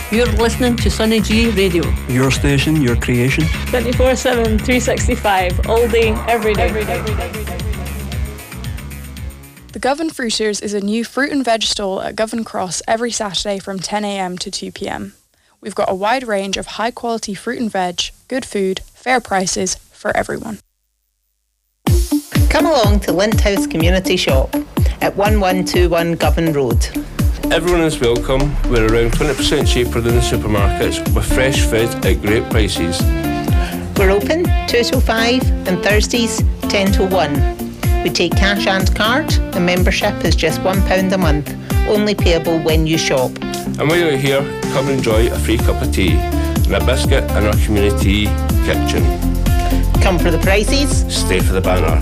You're listening to Sunny G Radio. Your station, your creation. 24/7, 365, all day, every day. The Govan Fruiters is a new fruit and veg stall at Govan Cross every Saturday from 10 a.m. to 2 p.m. We've got a wide range of high quality fruit and veg, good food, fair prices for everyone. Come along to Lint House Community Shop at 1121 Govan Road. Everyone is welcome. We're around 20% cheaper than the supermarkets with fresh food at great prices. We're open 2 till 5 and Thursdays 10 till 1. We take cash and card. The membership is just £1 a month, only payable when you shop. And while you're here, come and enjoy a free cup of tea and a biscuit in our community kitchen. Come for the prices. Stay for the banner.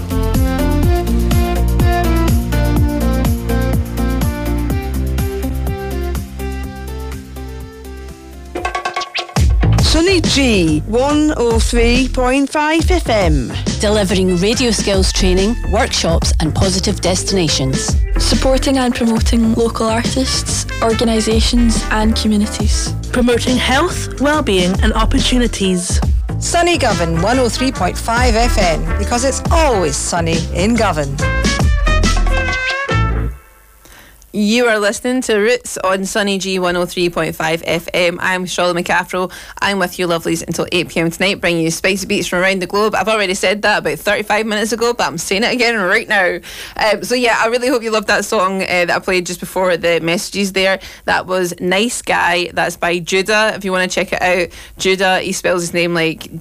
Sunny G 103.5 FM. Delivering radio skills training, workshops and positive destinations. Supporting and promoting local artists, organisations and communities. Promoting health, well-being and opportunities. Sunny Govan 103.5 FM, because it's always sunny in Govan. You are listening to Roots on Sunny G 103.5 FM. I'm Charlotte McCaffrell. I'm with you lovelies until 8 p.m. tonight, bringing you spicy beats from around the globe. I've already said that about 35 minutes ago, but I'm saying it again right now. So yeah, I really hope you loved that song that I played just before the messages there. That was Nice Guy. That's by Judah. If you want to check it out, Judah, he spells his name like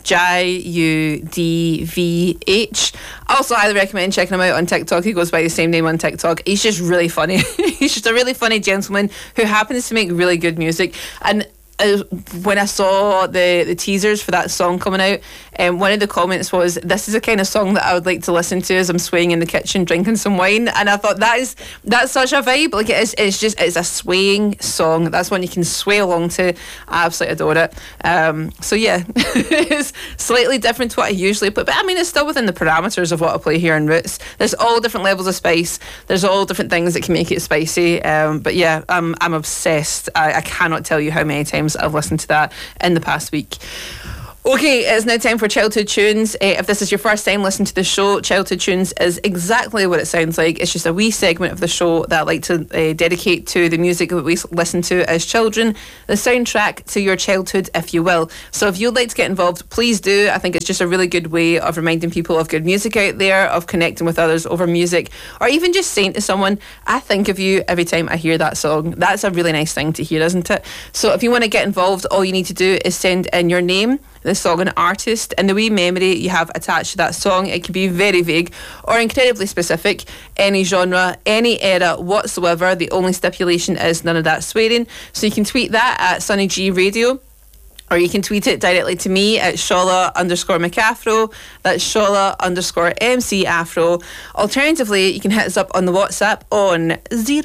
J-U-D-V-H. I also highly recommend checking him out on TikTok. He goes by the same name on TikTok. He's just really funny. He's just a really funny gentleman who happens to make really good music. And when I saw the teasers for that song coming out, one of the comments was, this is the kind of song that I would like to listen to as I'm swaying in the kitchen drinking some wine. And I thought that's such a vibe. Like it's a swaying song. That's one you can sway along to. I absolutely adore it. So yeah, it's slightly different to what I usually put, but I mean it's still within the parameters of what I play here in Roots. There's all different levels of spice. There's all different things that can make it spicy. But yeah, I'm obsessed. I cannot tell you how many times I've listened to that in the past week. Okay, it's now time for Childhood Tunes. If this is your first time listening to the show, Childhood Tunes is exactly what it sounds like. It's just a wee segment of the show that I like to dedicate to the music that we listened to as children, the soundtrack to your childhood, if you will. So if you'd like to get involved, please do. I think it's just a really good way of reminding people of good music out there, of connecting with others over music, or even just saying to someone, I think of you every time I hear that song. That's a really nice thing to hear, isn't it? So if you want to get involved, all you need to do is send in your name, the song and artist, and the wee memory you have attached to that song. It can be very vague or incredibly specific, any genre, any era whatsoever. The only stipulation is none of that swearing. So you can tweet that at Sunny G Radio, or you can tweet it directly to me at Shola_McAfro. That's Shola_MC_Afro. Alternatively, you can hit us up on the WhatsApp on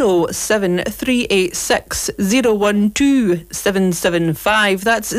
07386 012 775. That's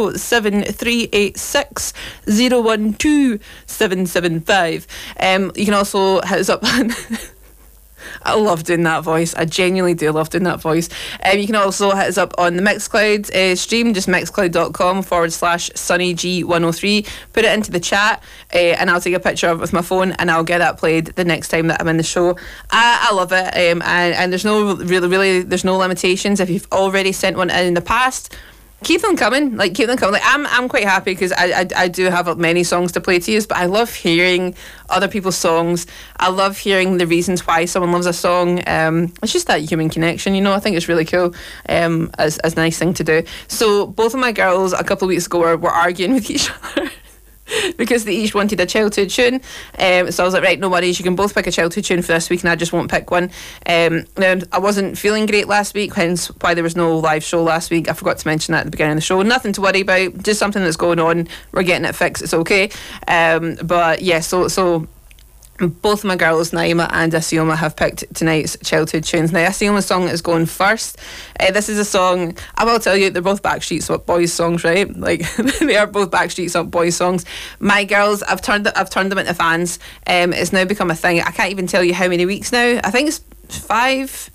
07386 012 775. You can also hit us up on... I love doing that voice. I genuinely do love doing that voice. You can also hit us up on the Mixcloud stream, just mixcloud.com/SunnyG103. Put it into the chat and I'll take a picture of it with my phone and I'll get that played the next time that I'm in the show. I love it. And there's no there's no limitations. If you've already sent one in the past, keep them coming. Like I'm quite happy because I do have many songs to play to you, but I love hearing other people's songs. I love hearing the reasons why someone loves a song. It's just that human connection, you know. I think it's really cool. As a nice thing to do. So both of my girls a couple of weeks ago were arguing with each other because they each wanted a childhood tune. So I was like, right, no worries, you can both pick a childhood tune for this week and I just won't pick one. Now, I wasn't feeling great last week, hence why there was no live show last week. I forgot to mention that at the beginning of the show. Nothing to worry about, just something that's going on. We're getting it fixed, it's okay. But yeah, so both my girls, Naima and Asioma, have picked tonight's childhood tunes. Now, Asioma's song is going first. This is a song, I will tell you, they're both Backstreet Boys songs, right? Like, they are both Backstreet Boys songs. My girls, I've turned them into fans. It's now become a thing. I can't even tell you how many weeks now. I think it's five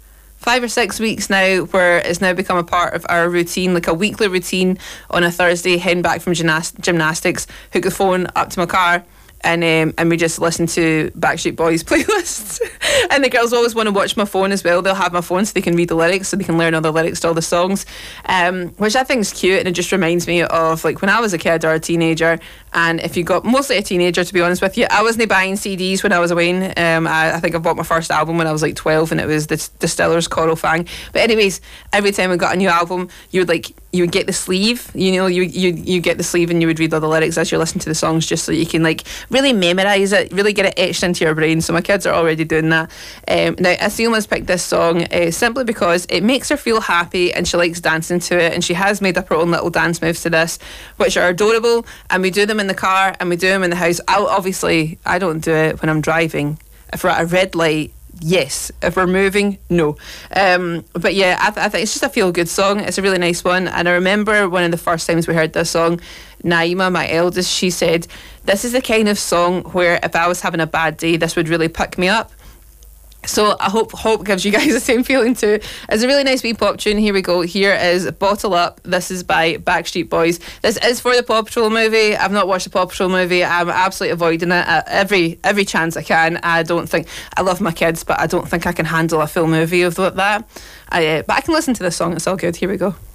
5 or 6 weeks now, where it's now become a part of our routine, like a weekly routine on a Thursday, heading back from gymnastics, hook the phone up to my car, and we just listen to Backstreet Boys playlists. And the girls always want to watch my phone as well. They'll have my phone so they can read the lyrics, so they can learn all the lyrics to all the songs, which I think is cute. And it just reminds me of like when I was a kid or a teenager. And if you got, mostly a teenager, to be honest with you, I wasn't buying CDs when I was away. I think I bought my first album when I was like 12, and it was the Distillers' Coral Fang. But anyways, every time we got a new album, you would get the sleeve, you get the sleeve and you would read all the lyrics as you're listening to the songs, just so you can like really memorise it, really get it etched into your brain. So my kids are already doing that. Now, Asima's picked this song simply because it makes her feel happy and she likes dancing to it, and she has made up her own little dance moves to this, which are adorable, and we do them in the car and we do them in the house. I don't do it when I'm driving. If we're at a red light, yes. If we're moving, no. But yeah, I think it's just a feel-good song. It's a really nice one. And I remember one of the first times we heard this song, Naima, my eldest, she said, this is the kind of song where if I was having a bad day, this would really pick me up. So I hope gives you guys the same feeling too. It's a really nice wee pop tune. Here we go. Here is Bottle Up. This is by Backstreet Boys. This is for the Paw Patrol movie. I've not watched the Paw Patrol movie. I'm absolutely avoiding it at every chance I can. I love my kids, but I don't think I can handle a full movie of that. But I can listen to this song. It's all good. Here we go.